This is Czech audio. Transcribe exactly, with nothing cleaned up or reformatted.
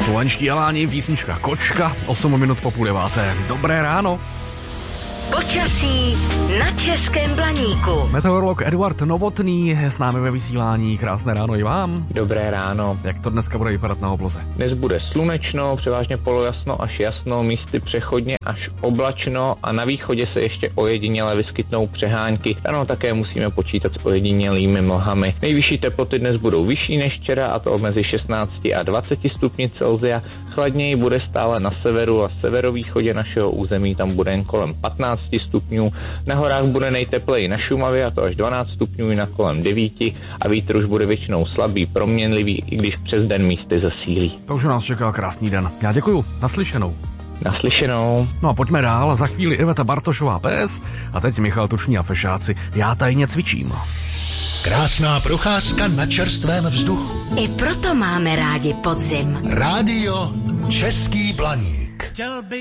Slovenští Jeláni, písnička Kočka, osm minut po půl deváté. Dobré ráno. Počasí na Českém Blaníku. Meteorolog Eduard Novotný je s námi ve vysílání. Krásné ráno i vám. Dobré ráno. Jak to dneska bude vypadat na obloze? Dnes bude slunečno, převážně polojasno až jasno, místy přechodně až oblačno a na východě se ještě ojediněle vyskytnou přehánky. Ano, také musíme počítat s ojedinělými mlhami. Nejvyšší teploty dnes budou vyšší než včera, a to mezi šestnácti a dvaceti stupni Celsia. Chladněji bude stále na severu a severovýchodě našeho území, tam bude jen kolem patnáct stupňů. Na horách bude nejtepleji na Šumavě, a to až dvanáct stupňů, na kolem devět, a vítr už bude většinou slabý, proměnlivý, i když přes den místy zesílí. To už nás čeká krásný den. Já děkuju. Naslyšenou. Naslyšenou. No a pojďme dál. Za chvíli Iveta Bartošová P S a teď Michal Tučný a Fešáci. Já tajně cvičím. Krásná procházka na čerstvém vzduchu. I proto máme rádi podzim. Rádio Český Blaník. Chtěl by